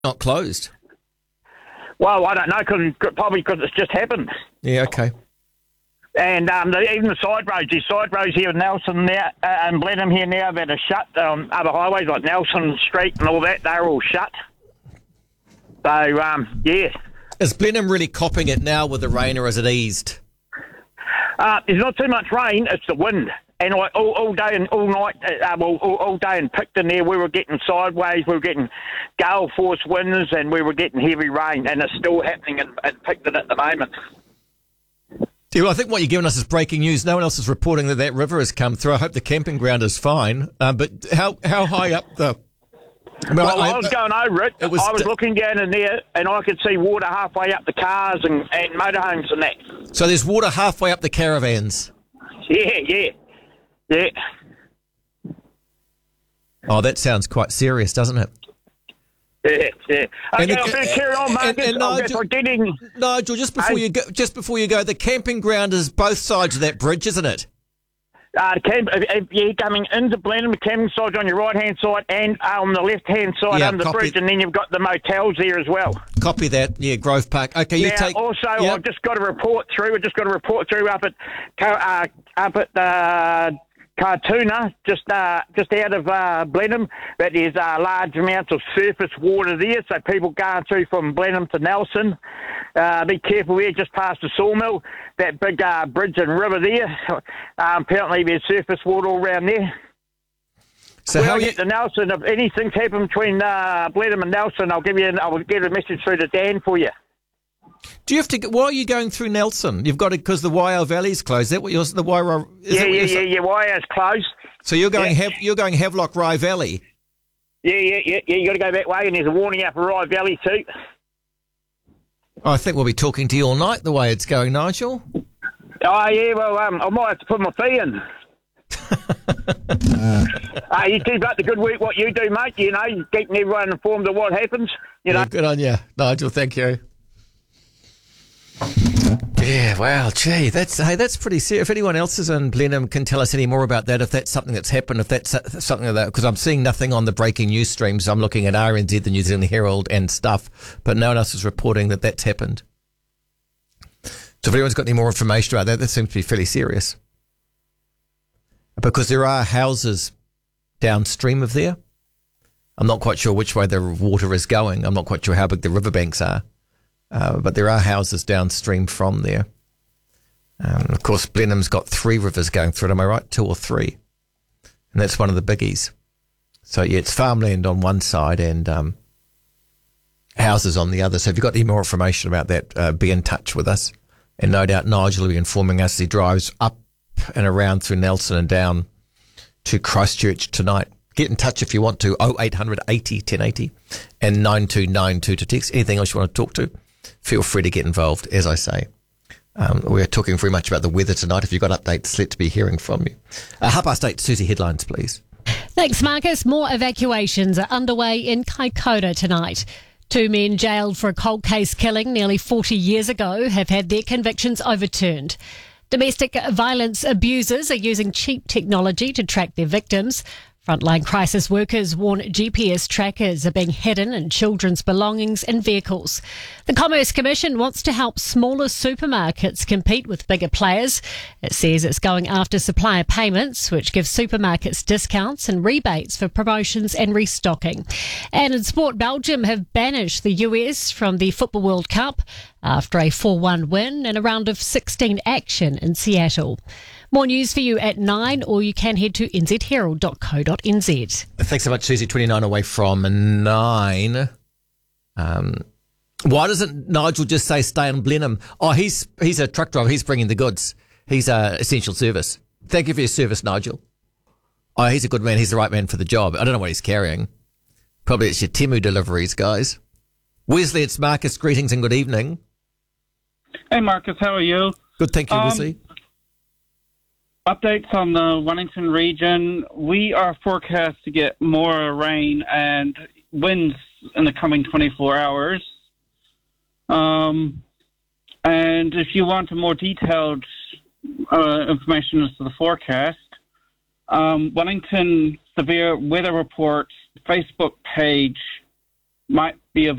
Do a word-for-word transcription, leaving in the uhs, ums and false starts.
not closed? Well, I don't know, cause, probably because it's just happened. Yeah, okay. And um, the, even the side roads, the side roads here in Nelson now, uh, and Blenheim here now that are shut. Um, other highways like Nelson Street and all that, they're all shut. So, um, yeah. Is Blenheim really copping it now with the rain, or is it eased? Uh, there's not too much rain, it's the wind. And like, all, all day and all night, uh, well, all, all day in Picton there, we were getting sideways, we were getting gale force winds, and we were getting heavy rain, and it's still happening in, in Picton at the moment. Yeah, well, I think what you're giving us is breaking news. No one else is reporting that that river has come through. I hope the camping ground is fine. Uh, but how how high up the... I, mean, well, I, I was going over it. it was I was d- looking down in there, and I could see water halfway up the cars and, and motorhomes and that. So there's water halfway up the caravans? Yeah, yeah, yeah. Oh, that sounds quite serious, doesn't it? Yeah, yeah. Okay, and, I'm going to carry on, Marcus. And, and Nigel, getting... Nigel, just before hey. you go, just before you go, the camping ground is both sides of that bridge, isn't it? Uh, camp, if you're coming into Blenheim, the camping side's on your right-hand side and on the left-hand side yeah, under copy. the bridge, and then you've got the motels there as well. Copy that, yeah, Grove Park. Okay, you now, take... also, yep. I've just got a report through, I've just got a report through up at uh, up at uh, Cartuna, just uh, just out of uh, Blenheim, that there's uh, large amounts of surface water there, so people going through from Blenheim to Nelson. Uh, be careful there, just past the sawmill, that big uh, bridge and river there. Um, apparently there's surface water all around there. So when how I you... get to Nelson, if anything's happened between uh, Blenheim and Nelson, I'll give you, an, I'll get a message through to Dan for you. Do you have to? Why are you going through Nelson? You've got to, because the Waioa Valley's closed. Is that what you're? The Waioa? Is yeah, that what yeah, you're, yeah, yeah. Waiao's closed. So you're going. Yeah. Hav, you're going Havelock Rye Valley. Yeah, yeah, yeah, yeah. You got to go that way, and there's a warning out for Rye Valley too. I think we'll be talking to you all night. The way it's going, Nigel. Oh yeah, well, um, I might have to put my fee in. uh, uh, you keep up the good work what you do, mate. You know, you keeping everyone informed of what happens. You know, yeah, good on you, Nigel. Thank you. Yeah, wow, gee, that's hey, that's pretty serious. If anyone else is in Blenheim can tell us any more about that, if that's something that's happened, if that's something that, because I'm seeing nothing on the breaking news streams. I'm looking at R N Z, the New Zealand Herald, and stuff, but no one else is reporting that that's happened. So if anyone's got any more information about that, that seems to be fairly serious. Because there are houses downstream of there. I'm not quite sure which way the water is going. I'm not quite sure how big the riverbanks are. Uh, but there are houses downstream from there. Um, of course, Blenheim's got three rivers going through it, am I right? Two or three. And that's one of the biggies. So, yeah, it's farmland on one side and um, houses on the other. So if you've got any more information about that, uh, be in touch with us. And no doubt Nigel will be informing us as he drives up and around through Nelson and down to Christchurch tonight. Get in touch if you want to, oh eight hundred eighty ten eighty and nine two nine two to text. Anything else you want to talk to, feel free to get involved, as I say. Um, we're talking very much about the weather tonight. If you've got updates, let's be hearing from you. Uh, half past eight, Susie, headlines, please. Thanks, Marcus. More evacuations are underway in Kaikoura tonight. Two men jailed for a cold case killing nearly forty years ago have had their convictions overturned. Domestic violence abusers are using cheap technology to track their victims. Frontline crisis workers warn G P S trackers are being hidden in children's belongings and vehicles. The Commerce Commission wants to help smaller supermarkets compete with bigger players. It says it's going after supplier payments, which gives supermarkets discounts and rebates for promotions and restocking. And in sport, Belgium have banished the U S from the Football World Cup after a four one win in a round of sixteen action in Seattle. More news for you at nine, or you can head to n z herald dot co dot n z. Thanks so much, Susie. twenty-nine away from nine. Um, why doesn't Nigel just say stay in Blenheim? Oh, he's he's a truck driver. He's bringing the goods. He's a essential service. Thank you for your service, Nigel. Oh, he's a good man. He's the right man for the job. I don't know what he's carrying. Probably it's your Temu deliveries, guys. Wesley, it's Marcus. Greetings and good evening. Hey, Marcus. How are you? Good, thank you, um, Wesley. Updates on the Wellington region. We are forecast to get more rain and winds in the coming twenty-four hours. Um, and if you want a more detailed uh, information as to the forecast, um, Wellington Severe Weather Report's Facebook page might be of